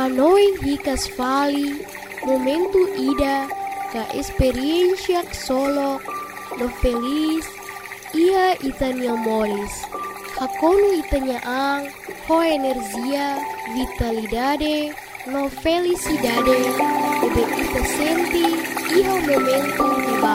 Hanoi hikas vali, momentu ida, ka experiencia solo, no feliz, ia itania molis. Hakonu itania ang, ho energia, vitalidade, no felicidade, ebe ita senti, iha momentu di